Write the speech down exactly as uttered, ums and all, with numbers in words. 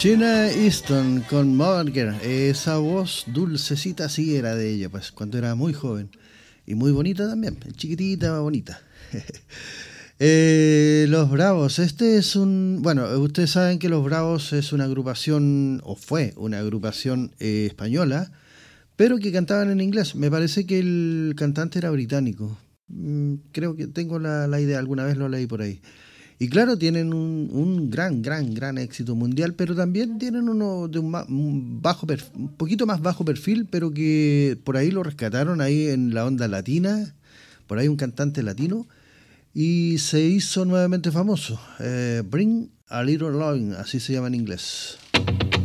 China Easton con Modern Girl. Esa voz dulcecita sí era de ella, pues cuando era muy joven. Y muy bonita también, chiquitita, bonita. eh, Los Bravos, este es un... Bueno, ustedes saben que Los Bravos es una agrupación, o fue una agrupación eh, española, pero que cantaban en inglés. Me parece que el cantante era británico. Mm, creo que tengo la, la idea, alguna vez lo leí por ahí. Y claro, tienen un, un gran, gran, gran éxito mundial, pero también tienen uno de un, ma- un bajo perf- un poquito más bajo perfil, pero que por ahí lo rescataron ahí en la onda latina, por ahí un cantante latino, y se hizo nuevamente famoso. Eh, Bring a Little Lovin', así se llama en inglés.